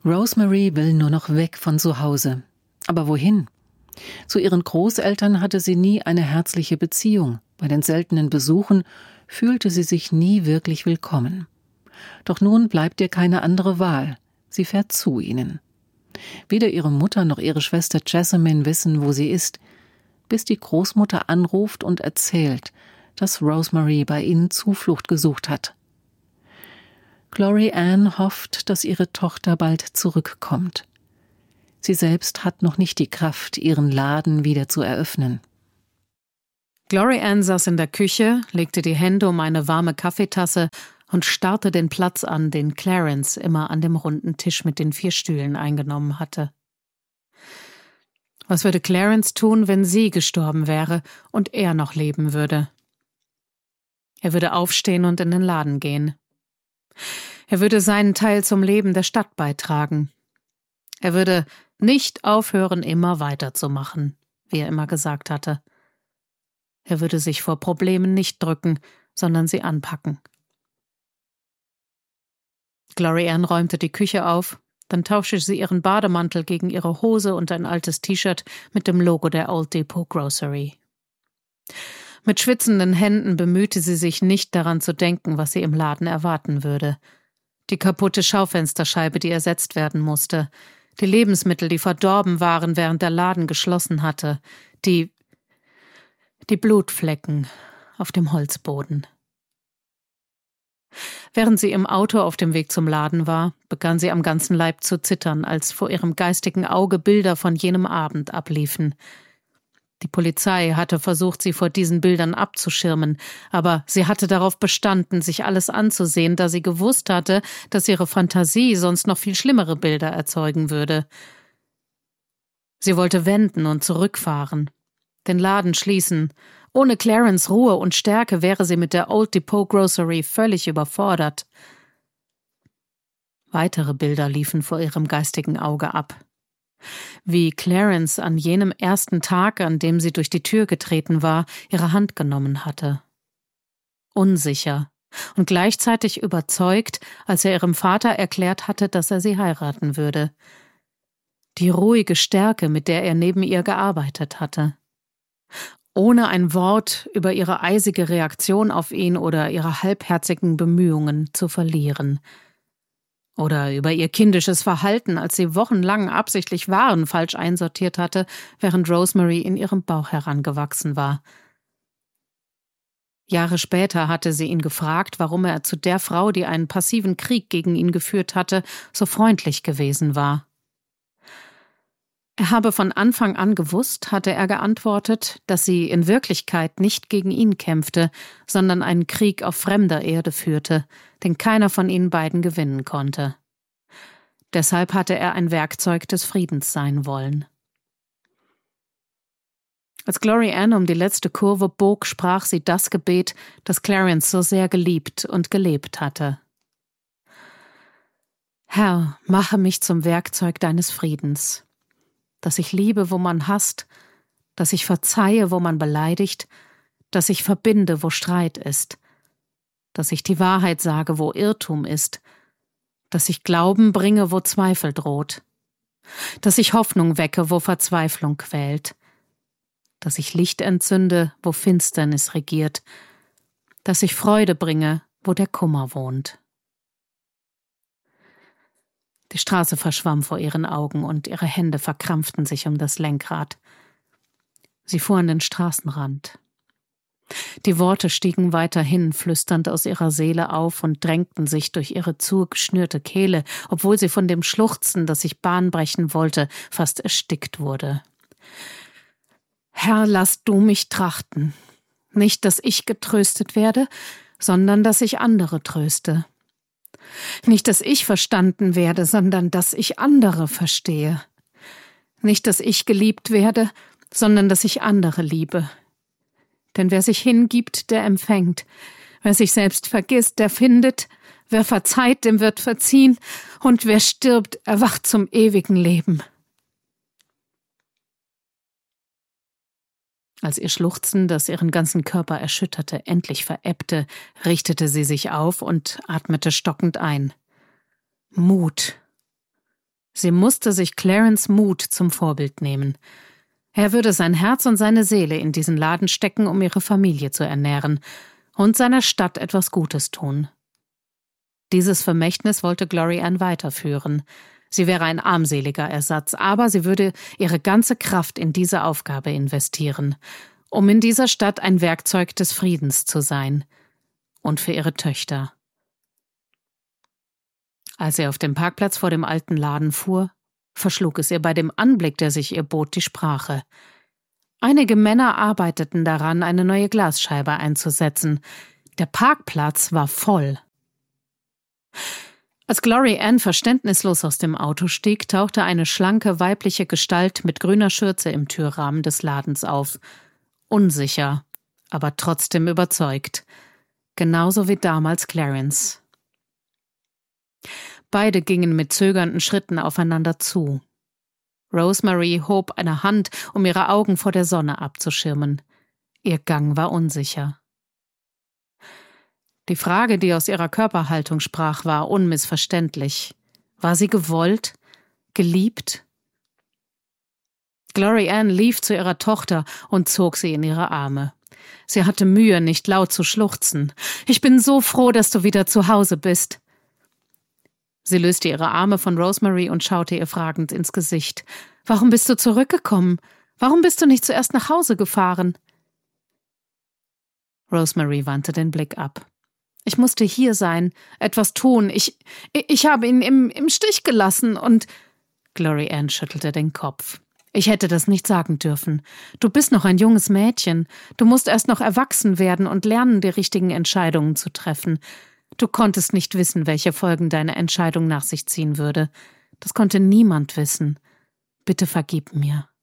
Rosemary will nur noch weg von zu Hause. Aber wohin? Zu ihren Großeltern hatte sie nie eine herzliche Beziehung. Bei den seltenen Besuchen fühlte sie sich nie wirklich willkommen. Doch nun bleibt ihr keine andere Wahl. Sie fährt zu ihnen. Weder ihre Mutter noch ihre Schwester Jessamine wissen, wo sie ist, bis die Großmutter anruft und erzählt, dass Rosemary bei ihnen Zuflucht gesucht hat. Glory Ann hofft, dass ihre Tochter bald zurückkommt. Sie selbst hat noch nicht die Kraft, ihren Laden wieder zu eröffnen. Glory Ann saß in der Küche, legte die Hände um eine warme Kaffeetasse und starrte den Platz an, den Clarence immer an dem runden Tisch mit den 4 Stühlen eingenommen hatte. Was würde Clarence tun, wenn sie gestorben wäre und er noch leben würde? Er würde aufstehen und in den Laden gehen. Er würde seinen Teil zum Leben der Stadt beitragen. Er würde nicht aufhören, immer weiterzumachen, wie er immer gesagt hatte. Er würde sich vor Problemen nicht drücken, sondern sie anpacken. Glory Ann räumte die Küche auf, dann tauschte sie ihren Bademantel gegen ihre Hose und ein altes T-Shirt mit dem Logo der Old Depot Grocery. Mit schwitzenden Händen bemühte sie sich nicht daran zu denken, was sie im Laden erwarten würde. Die kaputte Schaufensterscheibe, die ersetzt werden musste, die Lebensmittel, die verdorben waren, während der Laden geschlossen hatte, die Blutflecken auf dem Holzboden. Während sie im Auto auf dem Weg zum Laden war, begann sie am ganzen Leib zu zittern, als vor ihrem geistigen Auge Bilder von jenem Abend abliefen. Die Polizei hatte versucht, sie vor diesen Bildern abzuschirmen, aber sie hatte darauf bestanden, sich alles anzusehen, da sie gewusst hatte, dass ihre Fantasie sonst noch viel schlimmere Bilder erzeugen würde. Sie wollte wenden und zurückfahren, den Laden schließen. Ohne Clarence Ruhe und Stärke wäre sie mit der Old Depot Grocery völlig überfordert. Weitere Bilder liefen vor ihrem geistigen Auge ab. Wie Clarence an jenem ersten Tag, an dem sie durch die Tür getreten war, ihre Hand genommen hatte. Unsicher und gleichzeitig überzeugt, als er ihrem Vater erklärt hatte, dass er sie heiraten würde. Die ruhige Stärke, mit der er neben ihr gearbeitet hatte. Ohne ein Wort über ihre eisige Reaktion auf ihn oder ihre halbherzigen Bemühungen zu verlieren. Oder über ihr kindisches Verhalten, als sie wochenlang absichtlich Waren falsch einsortiert hatte, während Rosemary in ihrem Bauch herangewachsen war. Jahre später hatte sie ihn gefragt, warum er zu der Frau, die einen passiven Krieg gegen ihn geführt hatte, so freundlich gewesen war. Er habe von Anfang an gewusst, hatte er geantwortet, dass sie in Wirklichkeit nicht gegen ihn kämpfte, sondern einen Krieg auf fremder Erde führte, den keiner von ihnen beiden gewinnen konnte. Deshalb hatte er ein Werkzeug des Friedens sein wollen. Als Glory Ann um die letzte Kurve bog, sprach sie das Gebet, das Clarence so sehr geliebt und gelebt hatte. Herr, mache mich zum Werkzeug deines Friedens. Dass ich liebe, wo man hasst, dass ich verzeihe, wo man beleidigt, dass ich verbinde, wo Streit ist, dass ich die Wahrheit sage, wo Irrtum ist, dass ich Glauben bringe, wo Zweifel droht, dass ich Hoffnung wecke, wo Verzweiflung quält, dass ich Licht entzünde, wo Finsternis regiert, dass ich Freude bringe, wo der Kummer wohnt. Die Straße verschwamm vor ihren Augen und ihre Hände verkrampften sich um das Lenkrad. Sie fuhr an den Straßenrand. Die Worte stiegen weiterhin flüsternd aus ihrer Seele auf und drängten sich durch ihre zugeschnürte Kehle, obwohl sie von dem Schluchzen, das sich Bahn brechen wollte, fast erstickt wurde. Herr, lass du mich trachten. Nicht, dass ich getröstet werde, sondern dass ich andere tröste. Nicht, dass ich verstanden werde, sondern dass ich andere verstehe. Nicht, dass ich geliebt werde, sondern dass ich andere liebe. Denn wer sich hingibt, der empfängt. Wer sich selbst vergisst, der findet. Wer verzeiht, dem wird verziehen. Und wer stirbt, erwacht zum ewigen Leben. Als ihr Schluchzen, das ihren ganzen Körper erschütterte, endlich verebbte, richtete sie sich auf und atmete stockend ein. Mut. Sie musste sich Clarence Mut zum Vorbild nehmen. Er würde sein Herz und seine Seele in diesen Laden stecken, um ihre Familie zu ernähren und seiner Stadt etwas Gutes tun. Dieses Vermächtnis wollte Glory Ann weiterführen. Sie wäre ein armseliger Ersatz, aber sie würde ihre ganze Kraft in diese Aufgabe investieren, um in dieser Stadt ein Werkzeug des Friedens zu sein. Und für ihre Töchter. Als sie auf dem Parkplatz vor dem alten Laden fuhr, verschlug es ihr bei dem Anblick, der sich ihr bot, die Sprache. Einige Männer arbeiteten daran, eine neue Glasscheibe einzusetzen. Der Parkplatz war voll. Als Glory Ann verständnislos aus dem Auto stieg, tauchte eine schlanke weibliche Gestalt mit grüner Schürze im Türrahmen des Ladens auf. Unsicher, aber trotzdem überzeugt. Genauso wie damals Clarence. Beide gingen mit zögernden Schritten aufeinander zu. Rosemary hob eine Hand, um ihre Augen vor der Sonne abzuschirmen. Ihr Gang war unsicher. Die Frage, die aus ihrer Körperhaltung sprach, war unmissverständlich. War sie gewollt? Geliebt? Glory Ann lief zu ihrer Tochter und zog sie in ihre Arme. Sie hatte Mühe, nicht laut zu schluchzen. »Ich bin so froh, dass du wieder zu Hause bist.« Sie löste ihre Arme von Rosemary und schaute ihr fragend ins Gesicht. »Warum bist du zurückgekommen? Warum bist du nicht zuerst nach Hause gefahren?« Rosemary wandte den Blick ab. »Ich musste hier sein, etwas tun. Ich habe ihn im Stich gelassen und...« Glory Ann schüttelte den Kopf. »Ich hätte das nicht sagen dürfen. Du bist noch ein junges Mädchen. Du musst erst noch erwachsen werden und lernen, die richtigen Entscheidungen zu treffen. Du konntest nicht wissen, welche Folgen deine Entscheidung nach sich ziehen würde. Das konnte niemand wissen. Bitte vergib mir.«